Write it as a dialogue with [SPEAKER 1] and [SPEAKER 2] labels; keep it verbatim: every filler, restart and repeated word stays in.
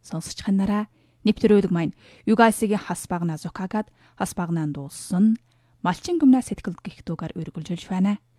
[SPEAKER 1] Сонсогч нараа нэвтрүүлэг маань Югасигийн хас багна зукагад хас багнаан дууссан. Малчин гүмнэ сэтгэлд гихтүүгээр өргөлжүүлж байна.